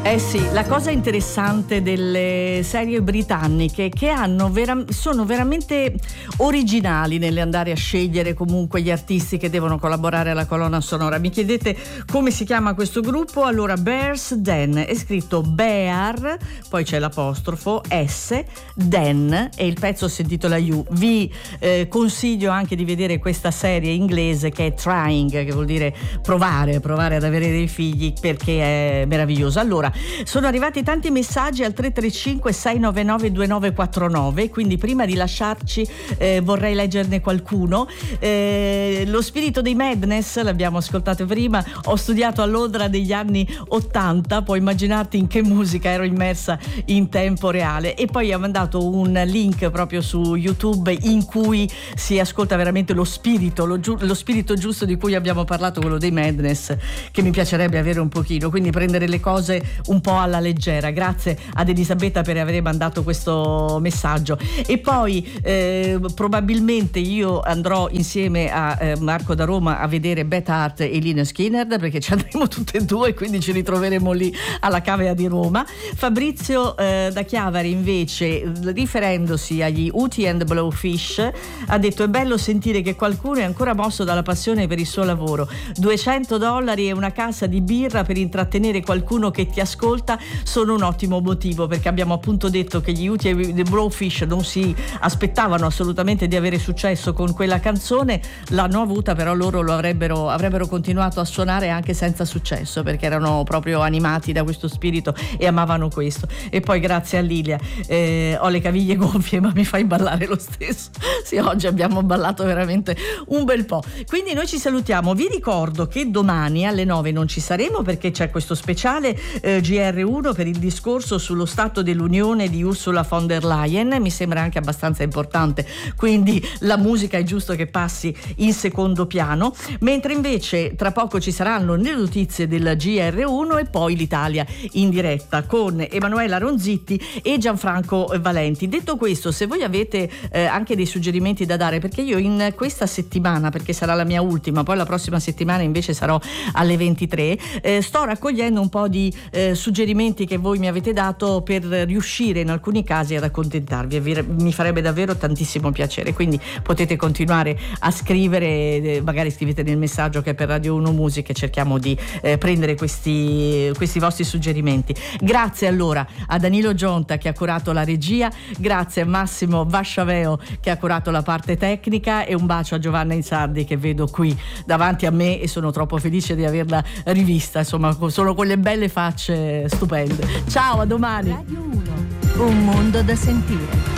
Eh sì, la cosa interessante delle serie britanniche che sono veramente originali nell'andare a scegliere comunque gli artisti che devono collaborare alla colonna sonora. Mi chiedete come si chiama questo gruppo? Allora, Bears Den, è scritto Bear, poi c'è l'apostrofo S, Den, e il pezzo si intitola You. Vi consiglio anche di vedere questa serie inglese che è Trying, che vuol dire provare ad avere dei figli, perché è meravigliosa. Allora, sono arrivati tanti messaggi al 335 699 2949, quindi prima di lasciarci vorrei leggerne qualcuno. Lo spirito dei Madness l'abbiamo ascoltato prima. Ho studiato a Londra negli anni 80, puoi immaginarti in che musica ero immersa in tempo reale, e poi ha mandato un link proprio su YouTube in cui si ascolta veramente lo spirito giusto di cui abbiamo parlato, quello dei Madness, che mi piacerebbe avere un pochino, quindi prendere le cose un po' alla leggera. Grazie ad Elisabetta per aver mandato questo messaggio. E poi probabilmente io andrò insieme a Marco da Roma a vedere Beth Hart e Lynyrd Skynyrd, perché ci andremo tutte e due, quindi ci ritroveremo lì alla Cavea di Roma. Fabrizio da Chiavari invece, riferendosi agli Hootie and the Blowfish, ha detto: è bello sentire che qualcuno è ancora mosso dalla passione per il suo lavoro. $200 e una cassa di birra per intrattenere qualcuno che ti ascolta sono un ottimo motivo, perché abbiamo appunto detto che gli Hootie and the Blowfish non si aspettavano assolutamente di avere successo con quella canzone, l'hanno avuta, però loro avrebbero continuato a suonare anche senza successo, perché erano proprio animati da questo spirito e amavano questo. E poi grazie a Lilia, ho le caviglie gonfie ma mi fai ballare lo stesso. Sì, oggi abbiamo ballato veramente un bel po'. Quindi noi ci salutiamo. Vi ricordo che domani alle 9 non ci saremo, perché c'è questo speciale GR1 per il discorso sullo Stato dell'Unione di Ursula von der Leyen. Mi sembra anche abbastanza importante, quindi la musica è giusto che passi in secondo piano, mentre invece tra poco ci saranno le notizie del GR1 e poi l'Italia in diretta con Emanuela Ronzitti e Gianfranco Valenti. Detto questo, se voi avete anche dei suggerimenti da dare, perché io in questa settimana, perché sarà la mia ultima, poi la prossima settimana invece sarò alle 23, sto raccogliendo un po' di suggerimenti che voi mi avete dato per riuscire in alcuni casi ad accontentarvi, e mi farebbe davvero tantissimo piacere, quindi potete continuare a scrivere, magari scrivete nel messaggio che è per Radio 1 Musica, e cerchiamo di prendere questi vostri suggerimenti. Grazie allora a Danilo Gionta che ha curato la regia, grazie a Massimo Vasciaveo che ha curato la parte tecnica, e un bacio a Giovanna Insardi che vedo qui davanti a me e sono troppo felice di averla rivista, insomma sono quelle belle facce stupende. Ciao, a domani. Radio 1, un mondo da sentire.